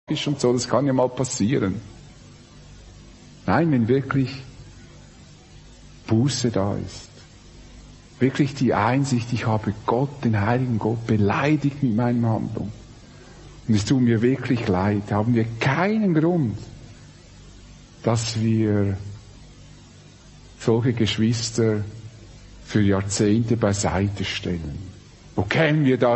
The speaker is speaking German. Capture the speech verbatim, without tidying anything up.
ist und so, das kann ja mal passieren. Nein, wenn wirklich Buße da ist, wirklich die Einsicht, ich habe Gott, den heiligen Gott, beleidigt mit meiner Handlung. Und es tut mir wirklich leid, haben wir keinen Grund, dass wir solche Geschwister für Jahrzehnte beiseite stellen. Wo kämen wir da